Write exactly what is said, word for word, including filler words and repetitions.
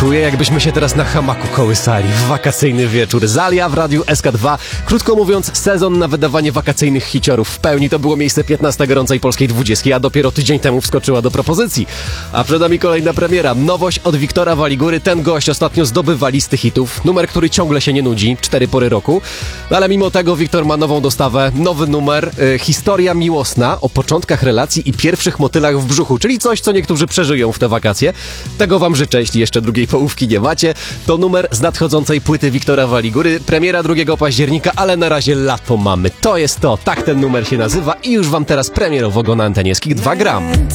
Czuję, jakbyśmy się teraz na hamaku kołysali w wakacyjny wieczór. Zalia w Radiu S K dwa. Krótko mówiąc, sezon na wydawanie wakacyjnych hiciorów. W pełni to było miejsce piętnaste gorącej polskiej dwudziestki, a dopiero tydzień temu wskoczyła do propozycji. A przed nami kolejna premiera. Nowość od Wiktora Waligury. Ten gość ostatnio zdobywa listy hitów. Numer, który ciągle się nie nudzi. Cztery pory roku. No ale mimo tego Wiktor ma nową dostawę. Nowy numer. Yy, historia miłosna o początkach relacji i pierwszych motylach w brzuchu. Czyli coś, co niektórzy przeżyją w te wakacje. Tego wam życzę, jeśli jeszcze drugiej połówki nie macie. To numer z nadchodzącej płyty Wiktora Waligury. Premiera drugiego października, ale na razie lato mamy. To jest to. Tak ten numer się nazywa i już wam teraz premierowo go na antenie Skik dwa gram.